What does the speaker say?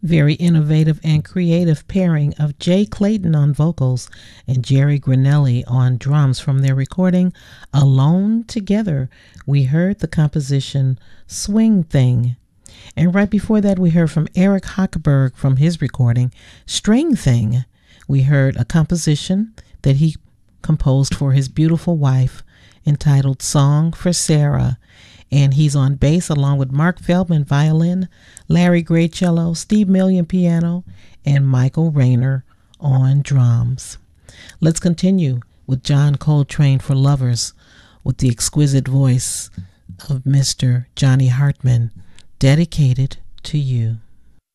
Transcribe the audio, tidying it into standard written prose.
Very innovative and creative pairing of Jay Clayton on vocals and Jerry Granelli on drums from their recording Alone Together. We heard the composition Swing Thing. And right before that, we heard from Eric Hochberg from his recording String Thing. We heard a composition that he composed for his beautiful wife entitled Song for Sarah. And he's on bass along with Mark Feldman violin, Larry Gray cello, Steve Million piano, and Michael Rayner on drums. Let's continue with John Coltrane for Lovers with the exquisite voice of Mr. Johnny Hartman, dedicated to you.